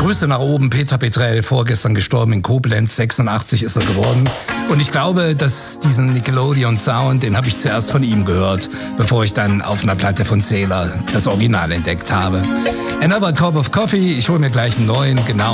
Grüße nach oben, Peter Petrell, vorgestern gestorben in Koblenz, 86 ist er geworden. Und ich glaube, dass diesen Nickelodeon-Sound, den habe ich zuerst von ihm gehört, bevor ich dann auf einer Platte von Zähler das Original entdeckt habe. Another Cup of Coffee, ich hole mir gleich einen neuen, genau.